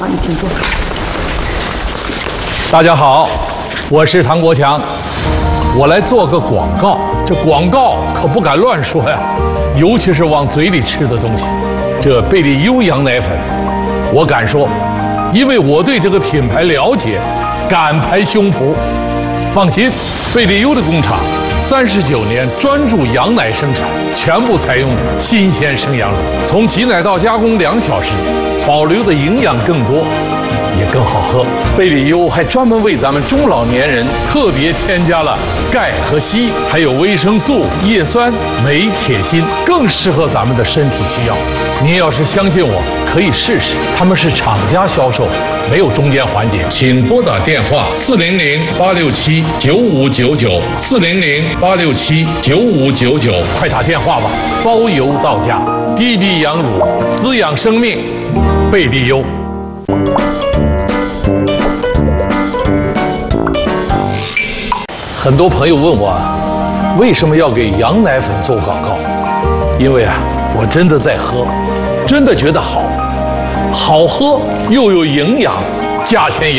好，你请坐。 大家好，我是唐国强，我来做个广告。这广告可不敢乱说呀，尤其是往嘴里吃的东西。这贝利优羊奶粉，我敢说，因为我对这个品牌了解，敢拍胸脯。放心，贝利优的工厂39年专注羊奶生产，全部采用新鲜生羊乳，从挤奶到加工2小时，保留的营养更多，也更好喝。贝利优还专门为咱们中老年人特别添加了钙和硒，还有维生素、叶酸、镁、铁、锌，更适合咱们的身体需要。您要是相信我，可以试试。他们是厂家销售，没有中间环节。请拨打电话400-867-9599，400-867-9599，快打电话吧，包邮到家。滴滴羊乳，滋养生命，贝利优。很多朋友问我，为什么要给羊奶粉做广告？因为我真的在喝，真的觉得好喝又有营养，价钱也